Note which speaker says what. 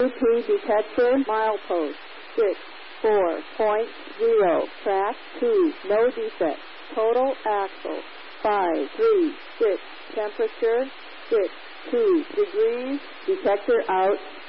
Speaker 1: 2 detector, milepost 64.0, track 2, no defect, total axle 536, temperature 62 degrees, detector out.